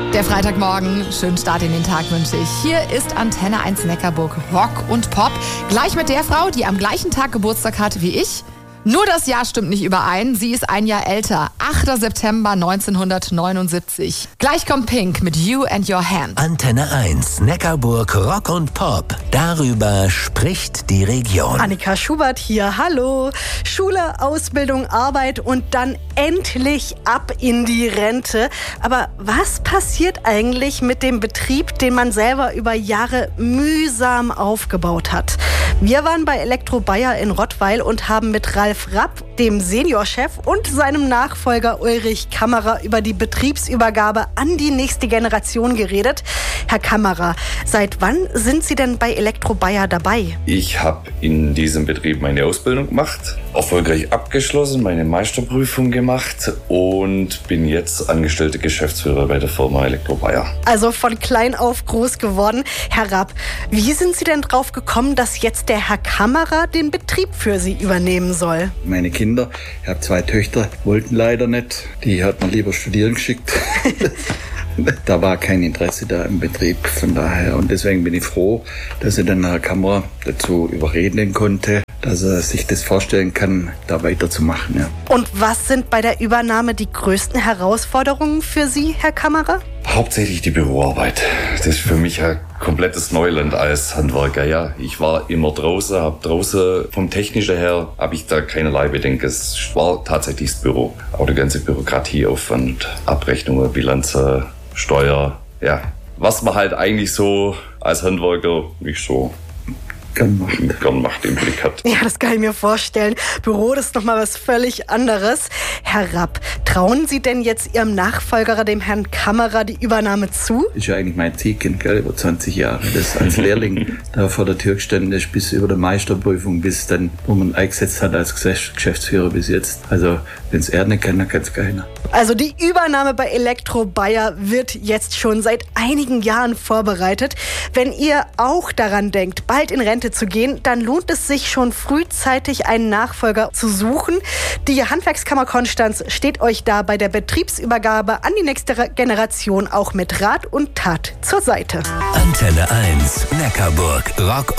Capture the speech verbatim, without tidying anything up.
Der Freitagmorgen, schönen Start in den Tag wünsche ich. Hier ist Antenne eins Neckarburg Rock und Pop. Gleich mit der Frau, die am gleichen Tag Geburtstag hatte wie ich. Nur das Jahr stimmt nicht überein. Sie ist ein Jahr älter. achter September neunzehnhundertneunundsiebzig. Gleich kommt Pink mit You and Your Hand. Antenne eins Neckarburg Rock und Pop. Darüber spricht die Region. Annika Schubert hier. Hallo. Schule, Ausbildung, Arbeit und dann endlich ab in die Rente. Aber was passiert eigentlich mit dem Betrieb, den man selber über Jahre mühsam aufgebaut hat? Wir waren bei Elektro Bayer in Rottweil und haben mit Ralf Rapp, dem Seniorchef, und seinem Nachfolger Ulrich Kammerer über die Betriebsübergabe an die nächste Generation geredet. Herr Kammerer, seit wann sind Sie denn bei Elektro Bayer dabei? Ich habe in diesem Betrieb meine Ausbildung gemacht, erfolgreich abgeschlossen, meine Meisterprüfung gemacht und bin jetzt angestellter Geschäftsführer bei der Firma Elektro Bayer. Also von klein auf groß geworden. Herr Rapp, wie sind Sie denn drauf gekommen, dass jetzt der Herr Kammerer den Betrieb für Sie übernehmen soll? Meine Kinder, ich habe zwei Töchter, wollten leider nicht. Die hat man lieber studieren geschickt. Da war kein Interesse da im Betrieb, von daher. Und deswegen bin ich froh, dass ich den Herrn Kammerer dazu überreden konnte, dass er sich das vorstellen kann, da weiterzumachen. Ja. Und was sind bei der Übernahme die größten Herausforderungen für Sie, Herr Kammerer? Hauptsächlich die Büroarbeit. Das ist für mich ein komplettes Neuland als Handwerker. Ja, ich war immer draußen, habe draußen vom Technischen her habe ich da keinerlei Bedenken. Es war tatsächlich das Büro. Auch der ganze Bürokratieaufwand, Abrechnungen, Bilanzen, Steuer. Ja, was man halt eigentlich so als Handwerker nicht so Gern macht. Gern macht, im Blick hat. Ja, das kann ich mir vorstellen. Büro, das ist nochmal was völlig anderes. Herr Rapp, trauen Sie denn jetzt Ihrem Nachfolger, dem Herrn Kammerer, die Übernahme zu? Das ist ja eigentlich mein Zielkind, gell, über zwanzig Jahre. Das als Lehrling da vor der Tür gestanden ist, bis über die Meisterprüfung, bis dann, wo man eingesetzt hat als Geschäftsführer bis jetzt. Also, wenn es er nicht kann, dann kann es keiner. Also die Übernahme bei Elektro Bayer wird jetzt schon seit einigen Jahren vorbereitet. Wenn ihr auch daran denkt, bald in Rente zu gehen, dann lohnt es sich schon frühzeitig, einen Nachfolger zu suchen. Die Handwerkskammer Konstanz steht euch da bei der Betriebsübergabe an die nächste Generation auch mit Rat und Tat zur Seite. Antenne eins Neckarburg Rock